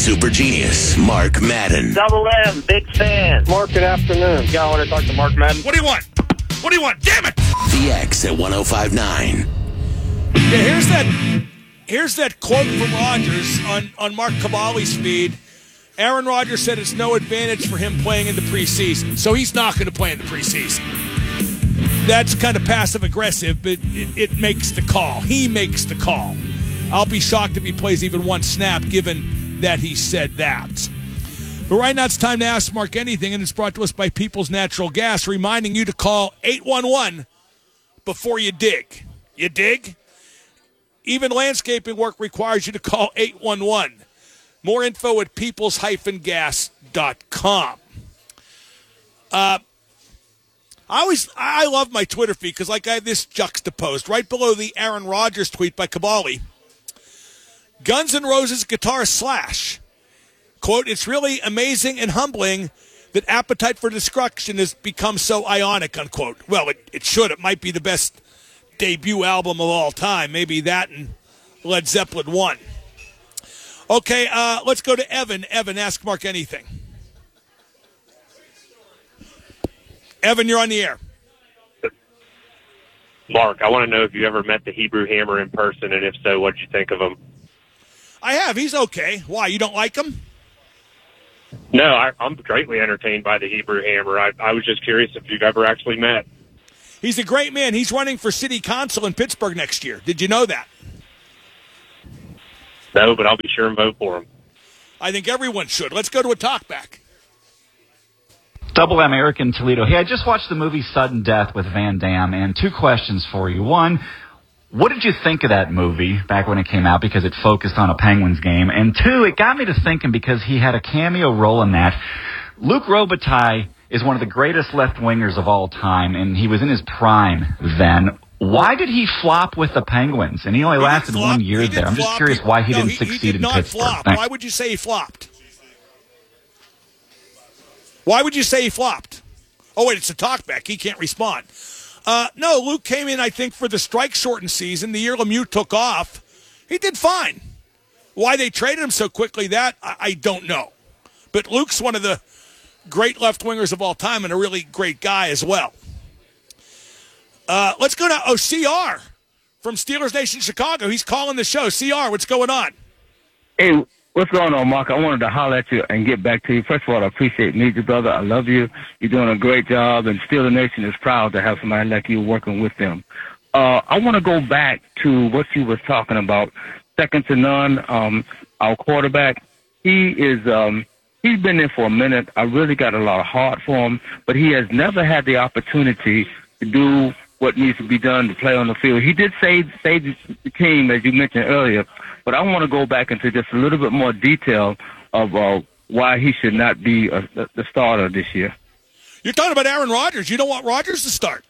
super genius, Mark Madden. Double M, big fan. Mark, good afternoon. Yeah, I want to talk to Mark Madden. What do you want? What do you want? Damn it! The X at 105.9. Yeah, here's that quote from Rodgers on Mark Cavalli's feed. Aaron Rodgers said it's no advantage for him playing in the preseason, so he's not going to play in the preseason. That's kind of passive-aggressive, but it makes the call. He makes the call. I'll be shocked if he plays even one snap, given that he said that. But right now it's time to ask Mark anything, and it's brought to us by People's Natural Gas, reminding you to call 811 before you dig. You dig? Even landscaping work requires you to call 811. More info at peoples-gas.com. I love my Twitter feed because I have this juxtaposed right below the Aaron Rodgers tweet by Cavalli. Guns N' Roses guitarist Slash. Quote, it's really amazing and humbling that Appetite for Destruction has become so ionic, unquote. Well, it should. It might be the best debut album of all time. Maybe that and Led Zeppelin 1. Okay, let's go to Evan. Evan, ask Mark anything. Evan, you're on the air. Mark, I want to know if you ever met the Hebrew Hammer in person, and if so, what did you think of him? I have. He's okay. Why, you don't like him? No, I'm greatly entertained by the Hebrew Hammer. I was just curious if you've ever actually met. He's a great man. He's running for city council in Pittsburgh next year. Did you know that? No, but I'll be sure and vote for him. I think everyone should. Let's go to a talkback. Double M, Eric in Toledo. Hey, I just watched the movie Sudden Death with Van Damme, and two questions for you. One, what did you think of that movie back when it came out because it focused on a Penguins game? And two, it got me to thinking because he had a cameo role in that. Luc Robitaille is one of the greatest left-wingers of all time, and he was in his prime then. Why did he flop with the Penguins? And he only lasted 1 year there. I'm just curious why he didn't succeed in Pittsburgh. Flop. Why would you say he flopped? Why would you say he flopped? Oh, wait, it's a talkback. He can't respond. No, Luke came in, I think, for the strike-shortened season. The year Lemieux took off, he did fine. Why they traded him so quickly, that I don't know. But Luke's one of the great left-wingers of all time and a really great guy as well. Let's go to CR from Steelers Nation Chicago. He's calling the show. CR, what's going on? Hey, what's going on, Mark? I wanted to holler at you and get back to you. First of all, I appreciate meeting you, brother. I love you. You're doing a great job, and Steelers Nation is proud to have somebody like you working with them. I want to go back to what you was talking about, second to none, our quarterback. He's been there for a minute. I really got a lot of heart for him, but he has never had the opportunity to do what needs to be done to play on the field. He did save the team, as you mentioned earlier, but I want to go back into just a little bit more detail of why he should not be the starter this year. You're talking about Aaron Rodgers. You don't want Rodgers to start.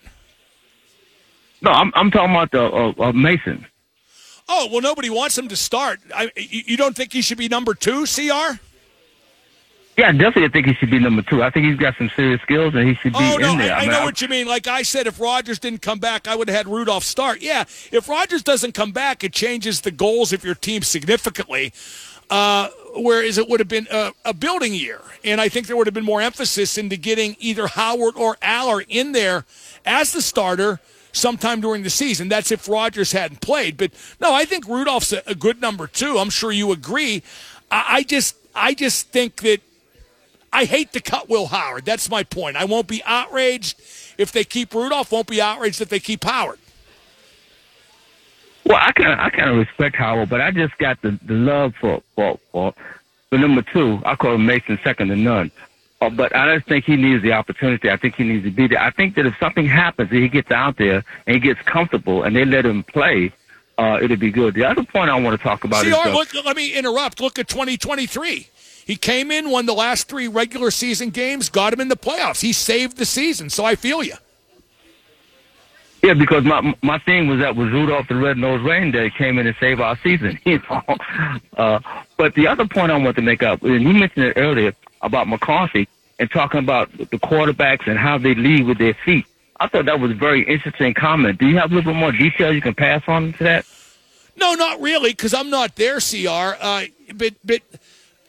No, I'm talking about Mason. Oh, well, nobody wants him to start. You don't think he should be number 2, CR? Yeah, I definitely think he should be number 2. I think he's got some serious skills, and he should be in there. I know what you mean. Like I said, if Rodgers didn't come back, I would have had Rudolph start. Yeah, if Rodgers doesn't come back, it changes the goals of your team significantly, whereas it would have been a building year. And I think there would have been more emphasis into getting either Howard or Aller in there as the starter sometime during the season. That's if Rodgers hadn't played. But, no, I think Rudolph's a good number 2. I'm sure you agree. I just think that I hate to cut Will Howard. That's my point. I won't be outraged if they keep Rudolph. Won't be outraged if they keep Howard. Well, I kind of respect Howard, but I just got the love for number 2. I call him Mason second to none. But I just think he needs the opportunity. I think he needs to be there. I think that if something happens and he gets out there and he gets comfortable and they let him play, it'll be good. The other point I want to talk about let me interrupt. Look at 2023. He came in, won the last 3 regular season games, got him in the playoffs. He saved the season, so I feel you. Yeah, because my thing was Rudolph the Red-Nosed Reindeer came in and saved our season. But the other point I want to make up, and you mentioned it earlier about McCarthy and talking about the quarterbacks and how they lead with their feet. I thought that was a very interesting comment. Do you have a little bit more detail you can pass on to that? No, not really, because I'm not there, CR. But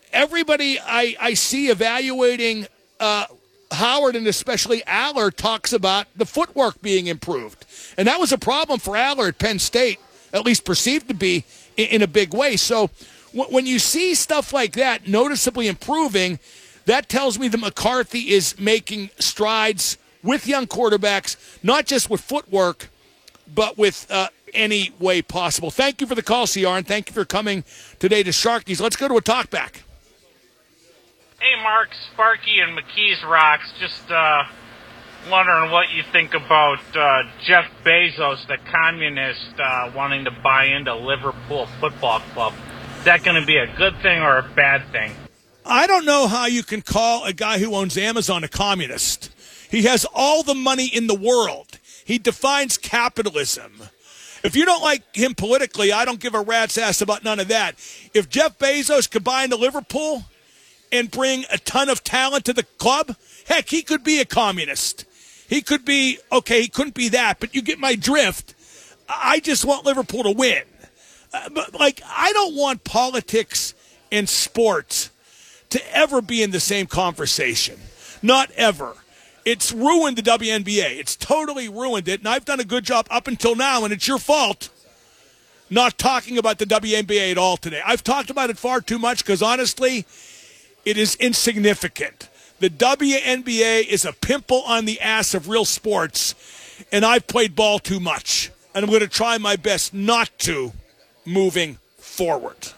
everybody I see evaluating Howard and especially Aller talks about the footwork being improved. And that was a problem for Aller at Penn State, at least perceived to be in a big way. So when you see stuff like that noticeably improving, that tells me that McCarthy is making strides with young quarterbacks, not just with footwork, but with any way possible. Thank you for the call, CR, and thank you for coming today to Sharkies. Let's go to a talkback. Hey, Mark, Sparky and McKees Rocks. Just wondering what you think about Jeff Bezos, the communist, wanting to buy into Liverpool Football Club. Is that going to be a good thing or a bad thing? I don't know how you can call a guy who owns Amazon a communist. He has all the money in the world. He defines capitalism. If you don't like him politically, I don't give a rat's ass about none of that. If Jeff Bezos could buy into Liverpool and bring a ton of talent to the club, heck, he could be a communist. He could be, okay, he couldn't be that, but you get my drift. I just want Liverpool to win. But, I don't want politics and sports to ever be in the same conversation. Not ever. It's ruined the WNBA. It's totally ruined it, and I've done a good job up until now, and it's your fault not talking about the WNBA at all today. I've talked about it far too much because, honestly, it is insignificant. The WNBA is a pimple on the ass of real sports, and I've played ball too much, and I'm going to try my best not to moving forward.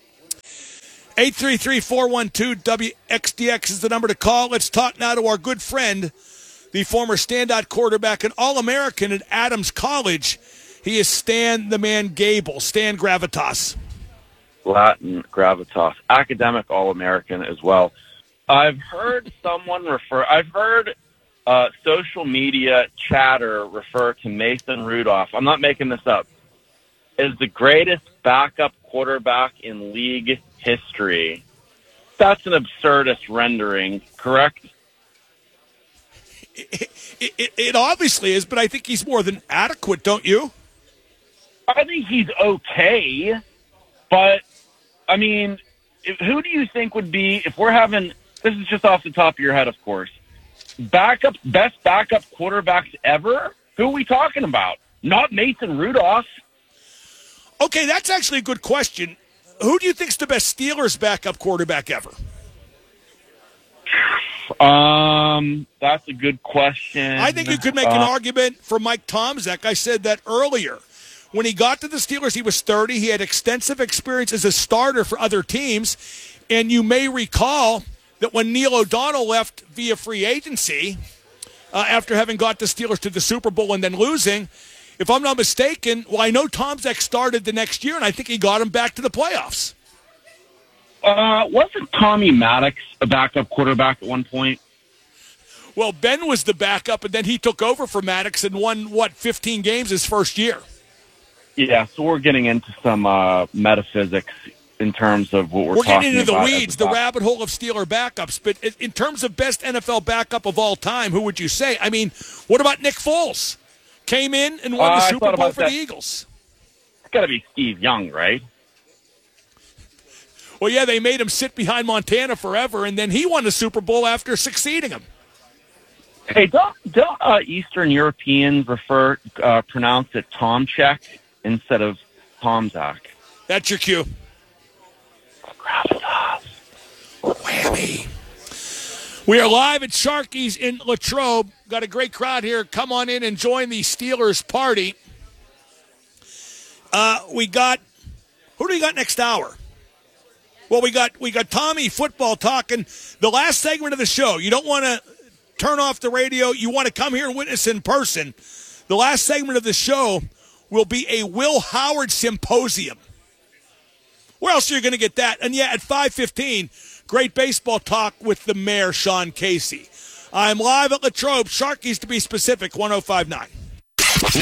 833-412-WXDX is the number to call. Let's talk now to our good friend, the former standout quarterback and All-American at Adams College. He is Stan the Man Gable. Stan Gravitas. Latin gravitas. Academic All-American as well. I've heard social media chatter refer to Mason Rudolph. I'm not making this up. Is the greatest backup quarterback in league history. That's an absurdist rendering, correct? It obviously is, but I think he's more than adequate, don't you? I think he's okay, but, I mean, who do you think would be, if we're having, this is just off the top of your head, of course, best backup quarterbacks ever? Who are we talking about? Not Mason Rudolph. Okay, that's actually a good question. Who do you think's the best Steelers backup quarterback ever? That's a good question. I think you could make an argument for Mike Tomczak. I said that earlier. When he got to the Steelers, he was 30. He had extensive experience as a starter for other teams. And you may recall that when Neil O'Donnell left via free agency, after having got the Steelers to the Super Bowl and then losing, if I'm not mistaken, well, I know Tomczak started the next year, and I think he got him back to the playoffs. Wasn't Tommy Maddox a backup quarterback at one point? Well, Ben was the backup, and then he took over for Maddox and won, 15 games his first year. Yeah, so we're getting into some metaphysics in terms of what we're talking about. We're getting into the weeds, the rabbit hole of Steeler backups. But in terms of best NFL backup of all time, who would you say? I mean, what about Nick Foles? Came in and won the Super Bowl for the Eagles. It's got to be Steve Young, right? Well, yeah, they made him sit behind Montana forever, and then he won the Super Bowl after succeeding him. Hey, don't Eastern Europeans pronounce it Tomczak instead of Tomczak? That's your cue. Gravitas. Whammy. We are live at Sharky's in Latrobe. Got a great crowd here. Come on in and join the Steelers party. Who do we got next hour? Well, we got Tommy Football talking. The last segment of the show. You don't want to turn off the radio. You want to come here and witness in person. The last segment of the show will be a Will Howard symposium. Where else are you going to get that? And yeah, at 5:15, great baseball talk with the mayor, Sean Casey. I'm live at Latrobe, Sharky's to be specific, 105.9.